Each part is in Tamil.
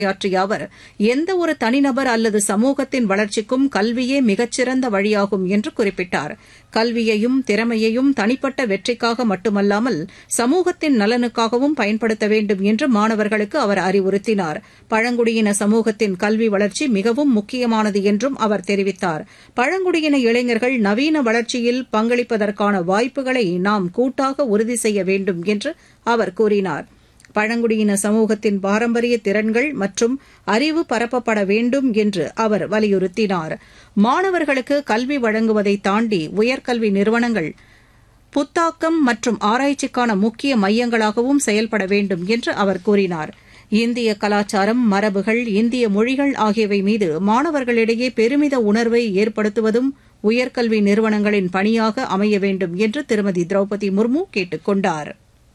உரையாற்றிய அவர் எந்தவொரு தனிநபர் அல்லது சமூகத்தின் வளர்ச்சிக்கும் கல்வியே மிகச்சிறந்த வழியாகும் என்று குறிப்பிட்டார். கல்வியையும் திறமையையும் தனிப்பட்ட வெற்றிக்காக மட்டுமல்லாமல் சமூகத்தின் நலனுக்காகவும் பயன்படுத்த வேண்டும் என்று மாணவர்களுக்கு அவர் அறிவுறுத்தினார். பழங்குடியின சமூகத்தின் கல்வி வளர்ச்சி மிகவும் முக்கியமானது என்றும் அவர் தெரிவித்தார். பழங்குடியின இளைஞர்கள் நவீன வளர்ச்சியில் பங்களிப்பதற்கான வாய்ப்புகளை நாம் கூட்டாக உறுதி செய்ய வேண்டும் என்று அவர் கூறினார். பழங்குடியின சமூகத்தின் பாரம்பரிய திறன்கள் மற்றும் அறிவு பரப்பப்பட வேண்டும் என்று அவர் வலியுறுத்தினார். மாணவர்களுக்கு கல்வி வழங்குவதை தாண்டி உயர்கல்வி நிறுவனங்கள் புத்தாக்கம் மற்றும் ஆராய்ச்சிக்கான முக்கிய மையங்களாகவும் செயல்பட வேண்டும் என்று அவர் கூறினார். இந்திய கலாச்சாரம், மரபுகள், இந்திய மொழிகள் ஆகியவை மீது மாணவர்களிடையே பெருமித உணர்வை ஏற்படுத்துவதும் உயர்கல்வி நிறுவனங்களின் பணியாக அமைய வேண்டும் என்று திருமதி திரௌபதி முர்மு கேட்டுக் கொண்டார்.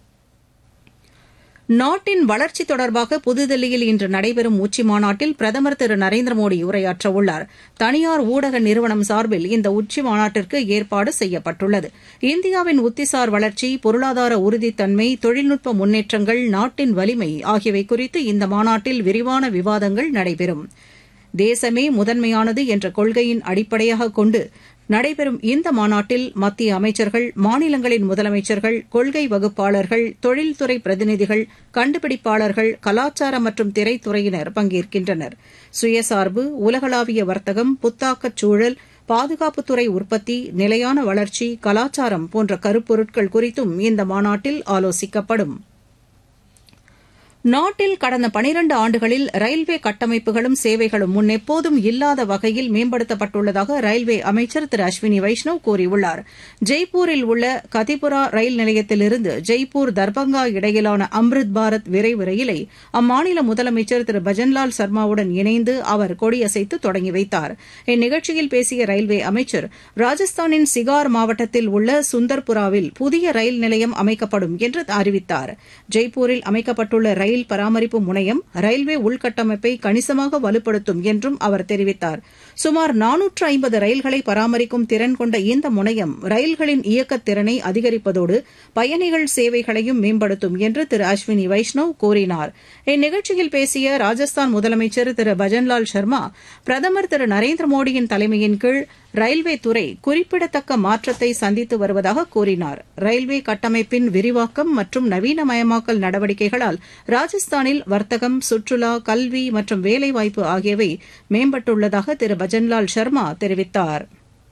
நாட்டின் வளர்ச்சி தொடர்பாக புதுதில்லியில் இன்று நடைபெறும் உச்சிமாநாட்டில் பிரதமர் திரு நரேந்திர மோடி உரையாற்றவுள்ளார். தனியார் ஊடக நிறுவனம் சார்பில் இந்த உச்சிமாநாட்டிற்கு ஏற்பாடு செய்யப்பட்டுள்ளது. இந்தியாவின் உத்திசார் வளர்ச்சி, பொருளாதார உறுதித்தன்மை, தொழில்நுட்ப முன்னேற்றங்கள், நாட்டின் வலிமை ஆகியவை குறித்து இந்த மாநாட்டில் விரிவான விவாதங்கள் நடைபெறும். தேசமே முதன்மையானது என்ற கொள்கையின் அடிப்படையாக கொண்டு நடைபெறும் இந்த மாநாட்டில் மத்திய அமைச்சர்கள், மாநிலங்களின் முதலமைச்சர்கள், கொள்கை வகுப்பாளர்கள், தொழில்துறை பிரதிநிதிகள், கண்டுபிடிப்பாளர்கள், கலாச்சார மற்றும் திரைத்துறையினர் பங்கேற்கின்றனர். சுயசார்பு, உலகளாவிய வர்த்தகம், புத்தாக்கச் சூழல், பாதுகாப்புத்துறை உற்பத்தி, நிலையான வளர்ச்சி, கலாச்சாரம் போன்ற கருப்பொருட்கள் குறித்தும் இந்த மாநாட்டில் ஆலோசிக்கப்படும். நாட்டில் கடந்த 12 ஆண்டுகளில் ரயில்வே கட்டமைப்புகளும் சேவைகளும் முன்னெப்போதும் இல்லாத வகையில் மேம்படுத்தப்பட்டுள்ளதாக ரயில்வே அமைச்சர் திரு அஸ்வினி வைஷ்ணவ் கூறியுள்ளார். ஜெய்ப்பூரில் உள்ள கதிபுரா ரயில் நிலையத்திலிருந்து ஜெய்ப்பூர் தர்பங்கா இடையிலான அம்ரித் பாரத் விரைவு ரயிலை அம்மாநில முதலமைச்சர் திரு பஜன்லால் சர்மாவுடன் இணைந்து அவர் கொடியசைத்து தொடங்கி வைத்தார். இந்நிகழ்ச்சியில் பேசிய ரயில்வே அமைச்சர், ராஜஸ்தானின் சிகார் மாவட்டத்தில் உள்ள சுந்தர்புராவில் புதிய ரயில் நிலையம் அமைக்கப்படும் என்று அறிவித்தார். ஜெய்ப்பூரில் அமைக்கப்பட்டுள்ள ரயில் பராமரிப்பு முனையம் ரயில்வே உள்கட்டமைப்பை கணிசமாக வலுப்படுத்தும் என்றும் அவர் தெரிவித்தார். சுமார் 450 ரயில்களை பராமரிக்கும் திறன் கொண்ட இந்த முனையம் ரயில்களின் இயக்கத் திறனை அதிகரிப்பதோடு பயணிகள் சேவைகளையும் மேம்படுத்தும் என்று திரு அஸ்வினி வைஷ்ணவ் கூறினார். இந்நிகழ்ச்சியில் பேசிய ராஜஸ்தான் முதலமைச்சர் திரு பஜன்லால் சர்மா, பிரதமர் திரு நரேந்திர மோடியின் தலைமையின் கீழ் ரயில்வே துறை குறிப்பிடத்தக்க மாற்றத்தை சந்தித்து வருவதாக கூறினார். ரயில்வே கட்டமைப்பின் விரிவாக்கம் மற்றும் நவீனமயமாக்கல் நடவடிக்கைகளால் ராஜஸ்தானில் வர்த்தகம், சுற்றுலா, கல்வி மற்றும் வேலைவாய்ப்பு ஆகியவை மேம்பட்டுள்ளதாக திரு பஜன்லால் சர்மா தெரிவித்தார்.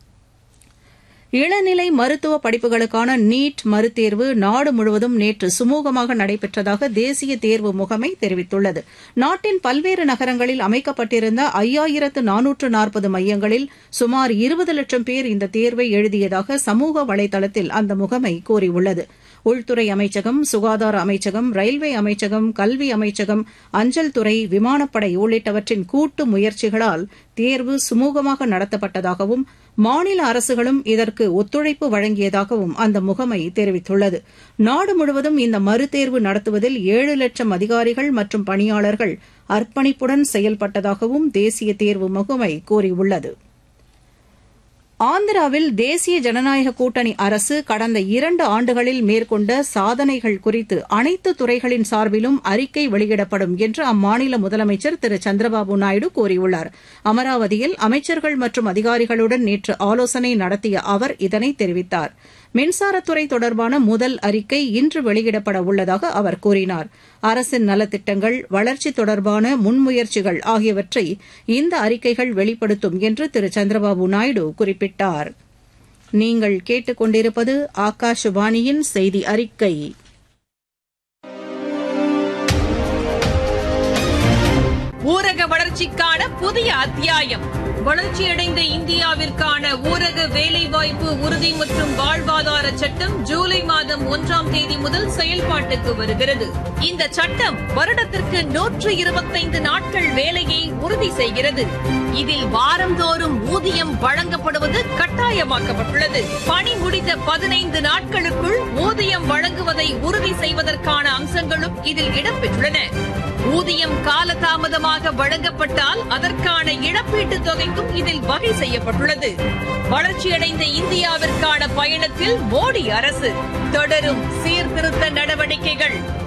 இளநிலை மருத்துவ படிப்புகளுக்கான நீட் மறுதேர்வு நாடு முழுவதும் நேற்று சுமூகமாக நடைபெற்றதாக தேசிய தேர்வு முகமை தெரிவித்துள்ளது. நாட்டின் பல்வேறு நகரங்களில் அமைக்கப்பட்டிருந்த 5440 மையங்களில் சுமார் 20 லட்சம் பேர் இந்த தேர்வை எழுதியதாக சமூக வலைதளத்தில் அந்த முகமை கூறியுள்ளது. உள்துறை அமைச்சகம், சுகாதார அமைச்சகம், ரயில்வே அமைச்சகம், கல்வி அமைச்சகம், அஞ்சல் துறை, விமானப்படை உள்ளிட்டவற்றின் கூட்டு முயற்சிகளால் தேர்வு சுமூகமாக நடத்தப்பட்டதாகவும் மாநில அரசுகளும் இதற்கு ஒத்துழைப்பு வழங்கியதாகவும் அந்த முகமை தெரிவித்துள்ளது. நாடு முழுவதும் இந்த மறுதேர்வு நடத்துவதில் 7 லட்சம் அதிகாரிகள் மற்றும் பணியாளர்கள் அர்ப்பணிப்புடன் செயல்பட்டதாகவும் தேசிய தேர்வு முகமை கூறியுள்ளது. ஆந்திராவில் தேசிய ஜனநாயக கூட்டணி அரசு கடந்த 2 ஆண்டுகளில் மேற்கொண்ட சாதனைகள் குறித்து அனைத்து துறைகளின் சார்பிலும் அறிக்கை வெளியிடப்படும் என்று அம்மாநில முதலமைச்சர் திரு சந்திரபாபு நாயுடு கூறியுள்ளார். அமராவதியில் அமைச்சர்கள் மற்றும் அதிகாரிகளுடன் நேற்று ஆலோசனை நடத்திய அவர் இதனை தெரிவித்தார். மின்சாரத்துறை தொடர்பான முதல் அறிக்கை இன்று வெளியிடப்பட உள்ளதாக அவர் கூறினார். அரசின் நலத்திட்டங்கள், வளர்ச்சி தொடர்பான முன்முயற்சிகள் ஆகியவற்றை இந்த அறிக்கைகள் வெளிப்படுத்தும் என்று திரு சந்திரபாபு நாயுடு குறிப்பிட்டார். நீங்கள் கேட்டுக் கொண்டிருப்பது ஆகாஷவாணியின் செய்தி அறிக்கை. ஊரக வளர்ச்சிக்கான புதிய அத்தியாயம். வளர்ச்சியடைந்த இந்தியாவிற்கான ஊரக வேலைவாய்ப்பு உறுதி மற்றும் வாழ்வாதார சட்டம் ஜூலை மாதம் 1ஆம் தேதி முதல் செயல்பாட்டுக்கு வருகிறது. இந்த சட்டம் வருடத்திற்கு 125 நாட்கள் வேலையை உறுதி செய்கிறது. இதில் வாரந்தோறும் ஊதியம் வழங்கப்படுவது கட்டாயமாக்கப்பட்டுள்ளது. பணி முடிந்த 15 நாட்களுக்குள் ஊதியம் வழங்குவதை உறுதி செய்வதற்கான அம்சங்களும் இதில் இடம்பெற்றுள்ளன. ஊதியம் காலதாமதமாக வழங்கப்பட்டால் அதற்கான இழப்பீட்டுத் தொகைக்கும் இதில் வகை செய்யப்பட்டுள்ளது. வளர்ச்சியடைந்த இந்தியாவிற்கான பயணத்தில் மோடி அரசு தொடரும் சீர்திருத்த நடவடிக்கைகள்.